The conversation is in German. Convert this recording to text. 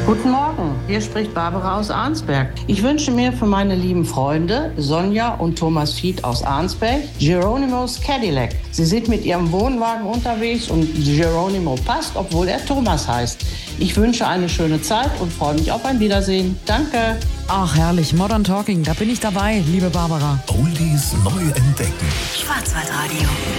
Guten Morgen, hier spricht Barbara aus Arnsberg. Ich wünsche mir für meine lieben Freunde Sonja und Thomas Fied aus Arnsberg Geronimo's Cadillac. Sie sind mit ihrem Wohnwagen unterwegs und Geronimo passt, obwohl er Thomas heißt. Ich wünsche eine schöne Zeit und freue mich auf ein Wiedersehen. Danke. Ach herrlich, Modern Talking, da bin ich dabei, liebe Barbara. Oldies neu entdecken. Schwarzwaldradio.